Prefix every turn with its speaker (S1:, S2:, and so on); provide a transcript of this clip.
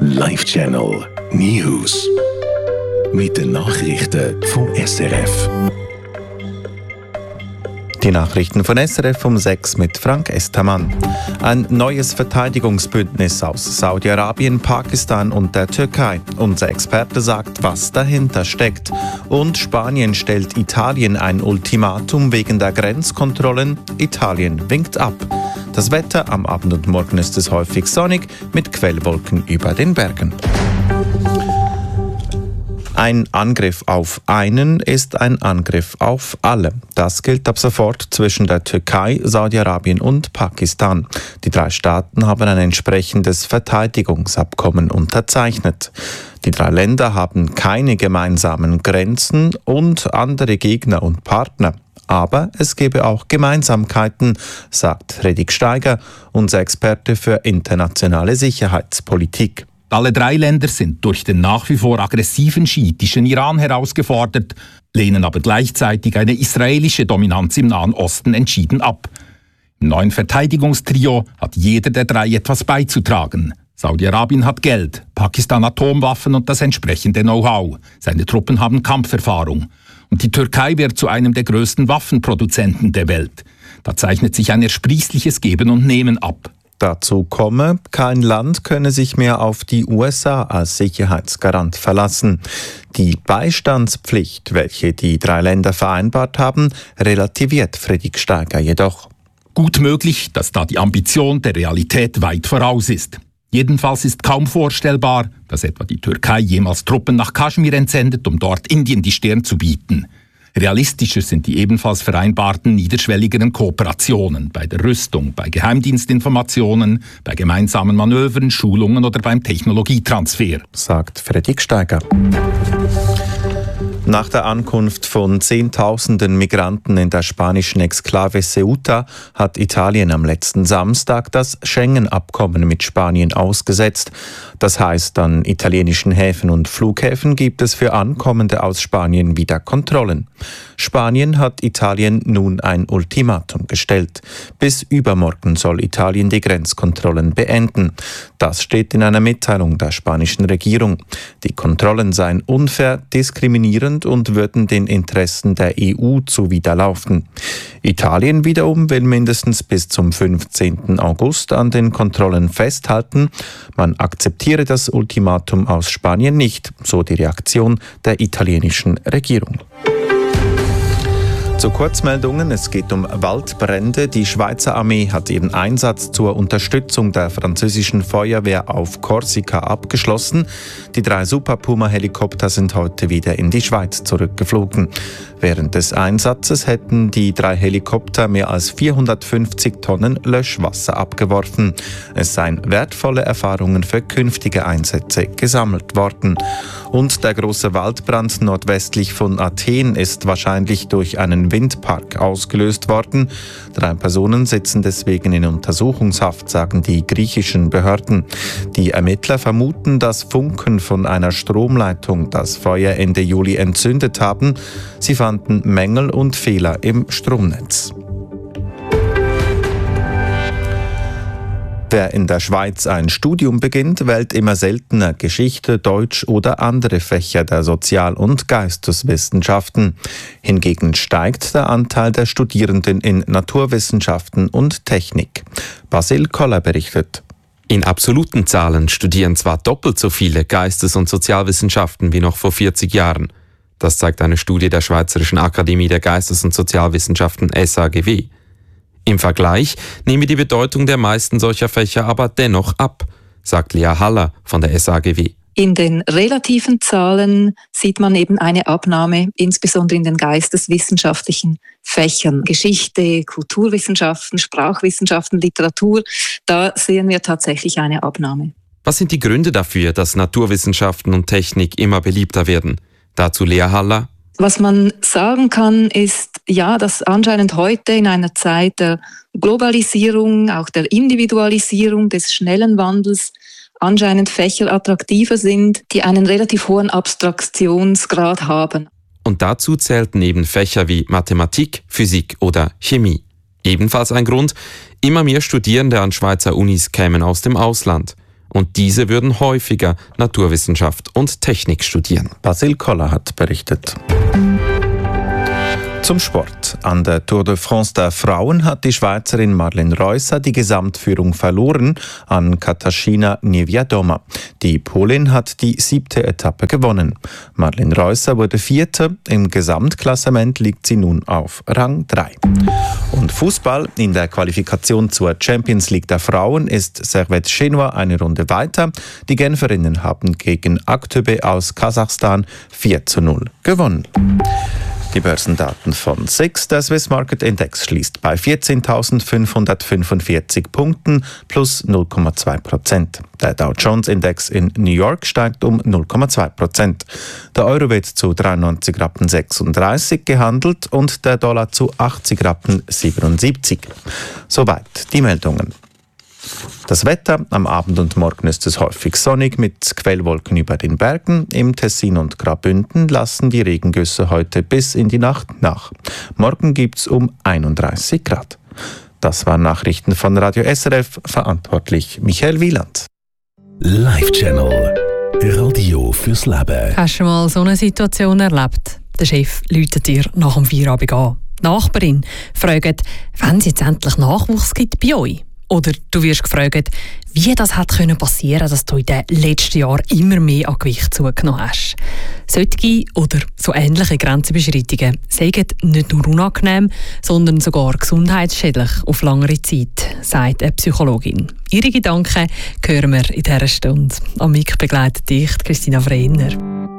S1: Live Channel News. Mit den Nachrichten vom SRF.
S2: Die Nachrichten von SRF um 6 mit Frank Estamann. Ein neues Verteidigungsbündnis aus Saudi-Arabien, Pakistan und der Türkei. Unser Experte sagt, was dahinter steckt. Und Spanien stellt Italien ein Ultimatum wegen der Grenzkontrollen. Italien winkt ab. Das Wetter: am Abend und Morgen ist es häufig sonnig mit Quellwolken über den Bergen. Ein Angriff auf einen ist ein Angriff auf alle. Das gilt ab sofort zwischen der Türkei, Saudi-Arabien und Pakistan. Die 3 Staaten haben ein entsprechendes Verteidigungsabkommen unterzeichnet. Die 3 Länder haben keine gemeinsamen Grenzen und andere Gegner und Partner. Aber es gebe auch Gemeinsamkeiten, sagt Fredrik Steiger, unser Experte für internationale Sicherheitspolitik.
S3: Alle 3 Länder sind durch den nach wie vor aggressiven schiitischen Iran herausgefordert, lehnen aber gleichzeitig eine israelische Dominanz im Nahen Osten entschieden ab. Im neuen Verteidigungstrio hat jeder der 3 etwas beizutragen. Saudi-Arabien hat Geld, Pakistan Atomwaffen und das entsprechende Know-how. Seine Truppen haben Kampferfahrung. Und die Türkei wird zu einem der größten Waffenproduzenten der Welt. Da zeichnet sich ein ersprießliches Geben und Nehmen ab.
S2: Dazu komme, kein Land könne sich mehr auf die USA als Sicherheitsgarant verlassen. Die Beistandspflicht, welche die 3 Länder vereinbart haben, relativiert Fredrik Steiger jedoch.
S3: Gut möglich, dass da die Ambition der Realität weit voraus ist. Jedenfalls ist kaum vorstellbar, dass etwa die Türkei jemals Truppen nach Kaschmir entsendet, um dort Indien die Stirn zu bieten. Realistischer sind die ebenfalls vereinbarten niederschwelligeren Kooperationen bei der Rüstung, bei Geheimdienstinformationen, bei gemeinsamen Manövern, Schulungen oder beim Technologietransfer,
S2: sagt Fredrik Steiger. Nach der Ankunft von Zehntausenden Migranten in der spanischen Exklave Ceuta hat Italien am letzten Samstag das Schengen-Abkommen mit Spanien ausgesetzt. Das heißt, an italienischen Häfen und Flughäfen gibt es für Ankommende aus Spanien wieder Kontrollen. Spanien hat Italien nun ein Ultimatum gestellt. Bis übermorgen soll Italien die Grenzkontrollen beenden. Das steht in einer Mitteilung der spanischen Regierung. Die Kontrollen seien unfair, diskriminierend und würden den Interessen der EU zuwiderlaufen. Italien wiederum will mindestens bis zum 15. August an den Kontrollen festhalten. Man akzeptiere das Ultimatum aus Spanien nicht, so die Reaktion der italienischen Regierung. Zu Kurzmeldungen, es geht um Waldbrände. Die Schweizer Armee hat ihren Einsatz zur Unterstützung der französischen Feuerwehr auf Korsika abgeschlossen. Die 3 Super Puma-Helikopter sind heute wieder in die Schweiz zurückgeflogen. Während des Einsatzes hätten die 3 Helikopter mehr als 450 Tonnen Löschwasser abgeworfen. Es seien wertvolle Erfahrungen für künftige Einsätze gesammelt worden. Und der große Waldbrand nordwestlich von Athen ist wahrscheinlich durch einen Windpark ausgelöst worden. 3 Personen sitzen deswegen in Untersuchungshaft, sagen die griechischen Behörden. Die Ermittler vermuten, dass Funken von einer Stromleitung das Feuer Ende Juli entzündet haben. Sie fanden Mängel und Fehler im Stromnetz. Wer in der Schweiz ein Studium beginnt, wählt immer seltener Geschichte, Deutsch oder andere Fächer der Sozial- und Geisteswissenschaften. Hingegen steigt der Anteil der Studierenden in Naturwissenschaften und Technik. Basil Koller berichtet.
S4: In absoluten Zahlen studieren zwar doppelt so viele Geistes- und Sozialwissenschaften wie noch vor 40 Jahren. Das zeigt eine Studie der Schweizerischen Akademie der Geistes- und Sozialwissenschaften SAGW. Im Vergleich nehme die Bedeutung der meisten solcher Fächer aber dennoch ab, sagt Lea Haller von der SAGW.
S5: In den relativen Zahlen sieht man eben eine Abnahme, insbesondere in den geisteswissenschaftlichen Fächern. Geschichte, Kulturwissenschaften, Sprachwissenschaften, Literatur, da sehen wir tatsächlich eine Abnahme.
S4: Was sind die Gründe dafür, dass Naturwissenschaften und Technik immer beliebter werden? Dazu Lea Haller.
S5: Was man sagen kann, ist, ja, dass anscheinend heute in einer Zeit der Globalisierung, auch der Individualisierung, des schnellen Wandels, anscheinend Fächer attraktiver sind, die einen relativ hohen Abstraktionsgrad haben.
S4: Und dazu zählten eben Fächer wie Mathematik, Physik oder Chemie. Ebenfalls ein Grund, immer mehr Studierende an Schweizer Unis kämen aus dem Ausland. und diese würden häufiger Naturwissenschaft und Technik studieren.
S2: Basil Koller hat berichtet. Zum Sport. An der Tour de France der Frauen hat die Schweizerin Marlene Reusser die Gesamtführung verloren an Katarzyna Niewiadoma. Die Polin hat die 7. Etappe gewonnen. Marlene Reusser wurde 4. Im Gesamtklassement liegt sie nun auf Rang 3. Und Fußball. In der Qualifikation zur Champions League der Frauen ist Servette Genua eine Runde weiter. Die Genferinnen haben gegen Aktöbe aus Kasachstan 4:0 gewonnen. Die Börsendaten von SIX. Der Swiss Market Index schließt bei 14.545 Punkten plus 0,2%. Der Dow Jones Index in New York steigt um 0,2%. Der Euro wird zu 93,36 Rappen gehandelt und der Dollar zu 80,77 Rappen. Soweit die Meldungen. Das Wetter: Am Abend und Morgen ist es häufig sonnig mit Quellwolken über den Bergen. Im Tessin und Graubünden lassen die Regengüsse heute bis in die Nacht nach. Morgen gibt es um 31 Grad. Das waren Nachrichten von Radio SRF, verantwortlich Michael Wieland.
S1: Live-Channel. Radio fürs Leben.
S6: Hast du schon mal so eine Situation erlebt? Der Chef läutet dir nach dem Feierabend an. Die Nachbarin fragt, wann es jetzt endlich Nachwuchs gibt bei euch. Oder du wirst gefragt, wie das passieren konnte, dass du in den letzten Jahren immer mehr an Gewicht zugenommen hast. Solche oder so ähnliche Grenzüberschreitungen sind nicht nur unangenehm, sondern sogar gesundheitsschädlich auf längere Zeit, sagt eine Psychologin. Ihre Gedanken hören wir in dieser Stunde. Am Mic begleitet dich Christina Vreiner.